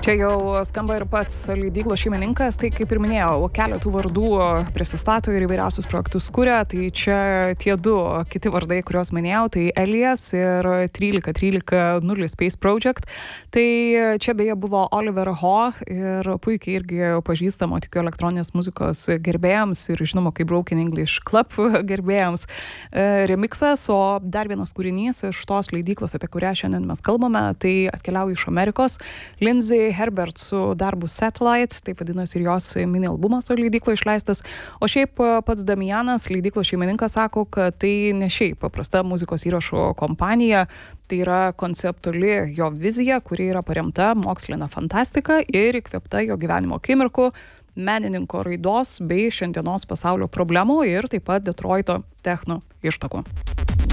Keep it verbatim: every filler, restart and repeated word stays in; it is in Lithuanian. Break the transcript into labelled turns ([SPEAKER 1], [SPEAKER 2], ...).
[SPEAKER 1] Čia jau skamba ir pats leidyklos šeimininkas, tai kaip ir minėjau, keletų vardų prisistato ir įvairiausius projektus kuria, tai čia tie du kiti vardai, kuriuos minėjau, tai Elias ir trylika trylika nulis Space Project. Tai čia beje buvo Oliver Ho ir puikiai irgi pažįstamo tikiu elektroninės muzikos gerbėjams ir žinoma kaip Broken English Club gerbėjams remixas, o dar vienas kūrinys iš tos leidyklos, apie kurią šiandien mes kalbame, tai atkeliauja iš Amerikos. Lindsay Herbert su darbu Satellite, taip vadinasi ir jos mini albumas to leidyklo išleistas, o šiaip pats Damianas, leidyklos šeimininkas, sako, kad tai ne šiaip paprasta muzikos įrašų kompanija, tai yra konceptuali jo vizija, kuri yra paremta moksline fantastika ir įkvėpta jo gyvenimo akimirkų, menininko raidos bei šiandienos pasaulio problemų ir taip pat Detroito techno ištakų.